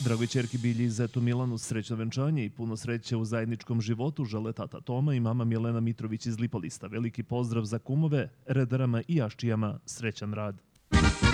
Dragoj ćerki Bilji i zetu Milanu srećno venčanje i puno sreće u zajedničkom životu žele tata Toma i mama Milena Mitrović iz Lipolista. Veliki pozdrav za kumove, redarama i jaščijama, srećan rad.